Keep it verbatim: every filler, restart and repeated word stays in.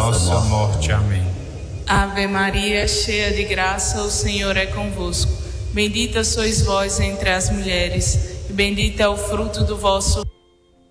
nossa morte. Amém. Ave Maria, cheia de graça, o Senhor é convosco. Bendita sois vós entre as mulheres, e bendito é o fruto do vosso